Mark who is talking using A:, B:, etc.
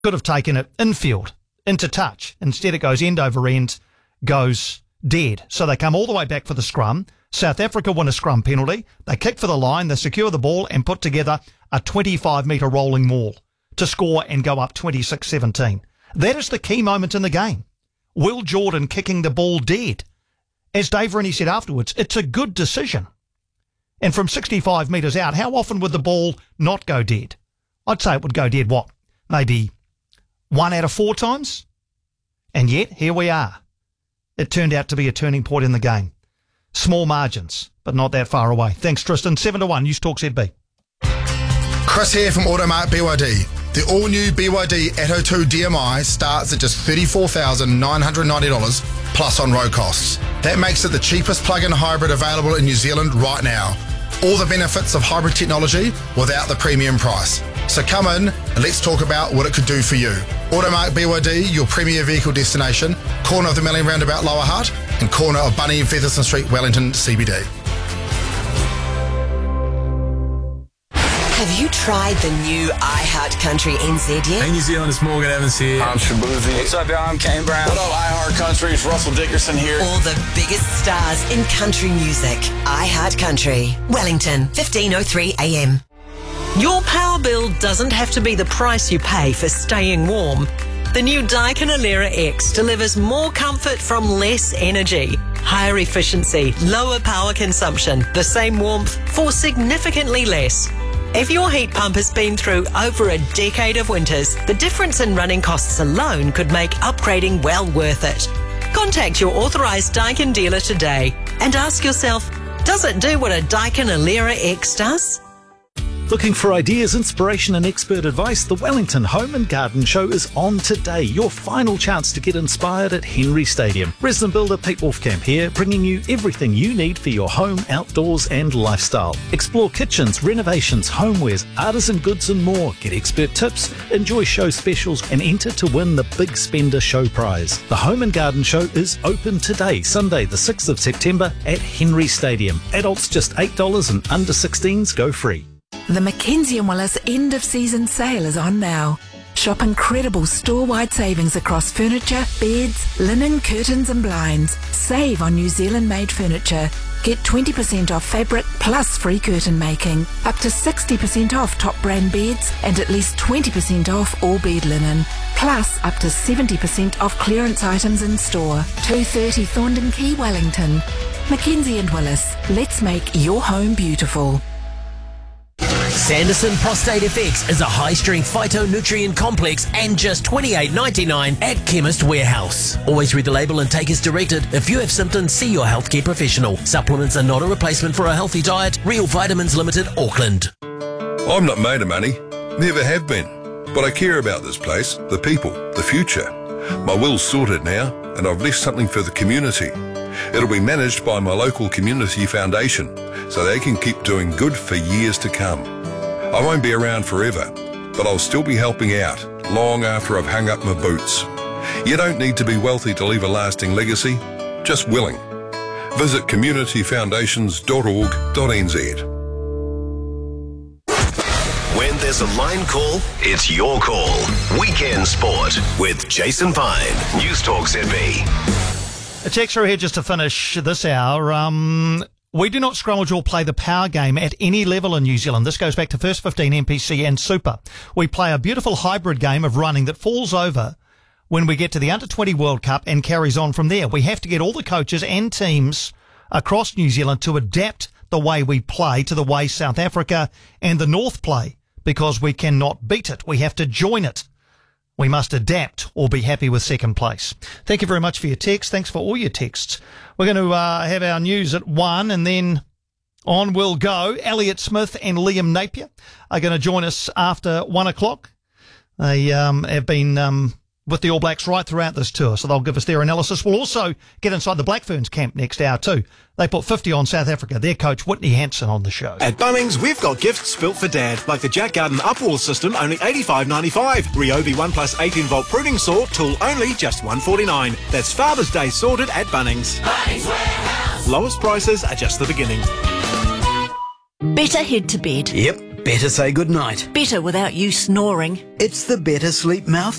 A: Could have taken it infield, into touch. Instead it goes end over end, goes dead. So they come all the way back for the scrum. South Africa win a scrum penalty. They kick for the line, they secure the ball and put together a 25-metre rolling maul to score and go up 26-17. That is the key moment in the game. Will Jordan kicking the ball dead. As Dave Rennie said afterwards, it's a good decision. And from 65 metres out, how often would the ball not go dead? I'd say it would go dead, maybe 1 out of 4 times? And yet, here we are. It turned out to be a turning point in the game. Small margins, but not that far away. Thanks, Tristan. 7-1, News Talk ZB.
B: Chris here from Automark BYD. The all-new BYD Atto 2 DMI starts at just $34,990 plus on-road costs. That makes it the cheapest plug-in hybrid available in New Zealand right now. All the benefits of hybrid technology without the premium price. So come in and let's talk about what it could do for you. Automark BYD, your premier vehicle destination, corner of the Milling Roundabout Lower Hutt and corner of Bunny and Featherston Street, Wellington CBD.
C: Have you tried the new iHeart Country NZ yet?
D: Hey New Zealand, it's Morgan Evans here.
E: I'm Shabuzi.
F: What's up, y'all? I'm Kane Brown.
E: What up, iHeart Country? It's Russell Dickerson here.
C: All the biggest stars in country music. iHeart Country. Wellington, 15:03 a.m.
G: Your power bill doesn't have to be the price you pay for staying warm. The new Daikin Alera X delivers more comfort from less energy, higher efficiency, lower power consumption, the same warmth for significantly less. If your heat pump has been through over a decade of winters, the difference in running costs alone could make upgrading well worth it. Contact your authorised Daikin dealer today and ask yourself, does it do what a Daikin Alera X does?
H: Looking for ideas, inspiration and expert advice? The Wellington Home and Garden Show is on today. Your final chance to get inspired at Henry Stadium. Resident builder Pete Wolfcamp here, bringing you everything you need for your home, outdoors and lifestyle. Explore kitchens, renovations, homewares, artisan goods and more. Get expert tips, enjoy show specials and enter to win the Big Spender Show Prize. The Home and Garden Show is open today, Sunday the 6th of September at Henry Stadium. Adults just $8 and under 16s go free.
I: The Mackenzie & Willis end of season sale is on now. Shop incredible store-wide savings across furniture, beds, linen, curtains and blinds. Save on New Zealand-made furniture. Get 20% off fabric plus free curtain making. Up to 60% off top brand beds and at least 20% off all bed linen. Plus up to 70% off clearance items in store. 230 Thorndon Quay, Wellington. Mackenzie & Willis. Let's make your home beautiful.
J: Sanderson Prostate FX is a high-strength phytonutrient complex and just $28.99 at Chemist Warehouse. Always read the label and take as directed. If you have symptoms, see your healthcare professional. Supplements are not a replacement for a healthy diet. Real Vitamins Limited, Auckland.
K: I'm not made of money. Never have been. But I care about this place, the people, the future. My will's sorted now, and I've left something for the community. It'll be managed by my local community foundation, so they can keep doing good for years to come. I won't be around forever, but I'll still be helping out long after I've hung up my boots. You don't need to be wealthy to leave a lasting legacy, just willing. Visit communityfoundations.org.nz.
L: When there's a line call, it's your call. Weekend Sport with Jason Pine. News Talk ZB.
A: It's extra here just to finish this hour. We do not scrummage or play the power game at any level in New Zealand. This goes back to First 15, NPC and Super. We play a beautiful hybrid game of running that falls over when we get to the Under-20 World Cup and carries on from there. We have to get all the coaches and teams across New Zealand to adapt the way we play to the way South Africa and the North play, because we cannot beat it. We have to join it. We must adapt or be happy with second place. Thank you very much for your texts. Thanks for all your texts. We're going to have our news at 1 and then on we'll go. Elliot Smith and Liam Napier are going to join us after 1 o'clock. They have been with the All Blacks right throughout this tour, so they'll give us their analysis. We'll also get inside the Black Ferns camp next hour too. They put 50 on South Africa. Their coach, Whitney Hansen, on the show.
M: At Bunnings, we've got gifts built for Dad, like the Jack Garden Upwall system, only $85.95. Ryobi 1 plus 18-volt pruning saw, tool only, just $149. That's Father's Day sorted at Bunnings.
N: Bunnings Warehouse.
M: Lowest prices are just the beginning.
O: Better head to bed.
P: Yep.
D: better say goodnight.
F: Better without you snoring.
D: It's the Better Sleep Mouth